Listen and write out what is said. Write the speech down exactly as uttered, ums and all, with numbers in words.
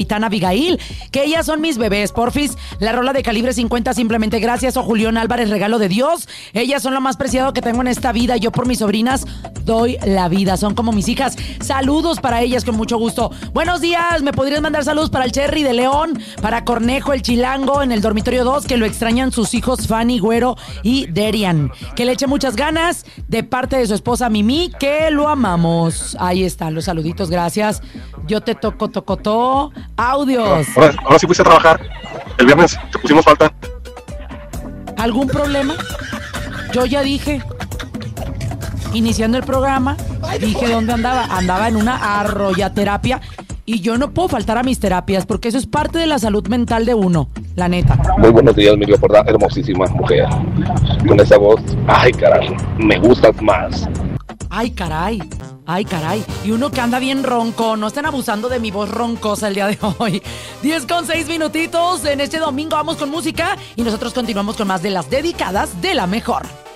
Capitán Abigail, que ellas son mis bebés, porfis. La rola de Calibre cincuenta, simplemente gracias. O Julián Álvarez, regalo de Dios. Ellas son lo más preciado que tengo en esta vida. Yo por mis sobrinas doy la vida. Son como mis hijas. Saludos para ellas con mucho gusto. Buenos días. ¿Me podrías mandar saludos para el Cherry de León? Para Cornejo, el Chilango, en el dormitorio dos, que lo extrañan sus hijos Fanny, Güero y Derian. Que le eche muchas ganas de parte de su esposa Mimi, que lo amamos. Ahí están los saluditos, gracias. Yo te toco, tocotó. Audios. Ahora, ahora sí fuiste a trabajar. El viernes te pusimos falta. ¿Algún problema? Yo ya dije, iniciando el programa, dije dónde andaba. Andaba en una arroyaterapia y yo no puedo faltar a mis terapias porque eso es parte de la salud mental de uno, la neta. Muy buenos días, mi Leoporda, hermosísima mujer. Con esa voz, ay caray, me gustas más. Ay, caray. Ay, caray. Y uno que anda bien ronco. No estén abusando de mi voz roncosa el día de hoy. diez con seis minutitos. En este domingo vamos con música y nosotros continuamos con más de las dedicadas de la mejor.